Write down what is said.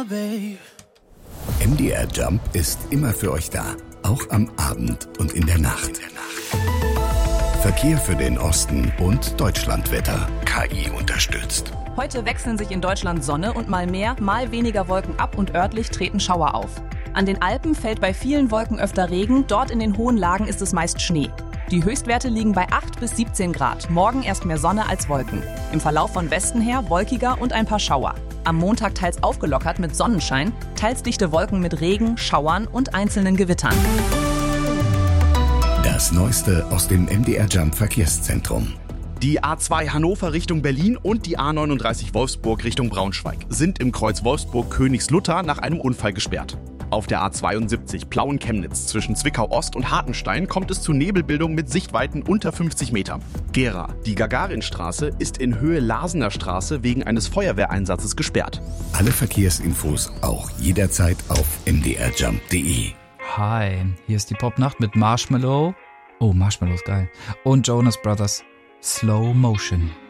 babe. MDR Jump ist immer für euch da, auch am Abend und in der Nacht. Verkehr für den Osten und Deutschlandwetter. KI unterstützt. Heute wechseln sich in Deutschland Sonne und mal mehr, mal weniger Wolken ab und örtlich treten Schauer auf. An den Alpen fällt bei vielen Wolken öfter Regen, dort in den hohen Lagen ist es meist Schnee. Die Höchstwerte liegen bei 8 bis 17 Grad, morgen erst mehr Sonne als Wolken. Im Verlauf von Westen her wolkiger und ein paar Schauer. Am Montag teils aufgelockert mit Sonnenschein, teils dichte Wolken mit Regen, Schauern und einzelnen Gewittern. Das Neueste aus dem MDR Jump Verkehrszentrum. Die A2 Hannover Richtung Berlin und die A39 Wolfsburg Richtung Braunschweig sind im Kreuz Wolfsburg-Königslutter nach einem Unfall gesperrt. Auf der A72 Plauen-Chemnitz zwischen Zwickau-Ost und Hartenstein kommt es zu Nebelbildung mit Sichtweiten unter 50 Meter. Gera, die Gagarinstraße, ist in Höhe Larsener Straße wegen eines Feuerwehreinsatzes gesperrt. Alle Verkehrsinfos auch jederzeit auf mdrjump.de. Hi, hier ist die Popnacht mit Marshmallow. Oh, Marshmallow ist geil. Und Jonas Brothers. Slow Motion.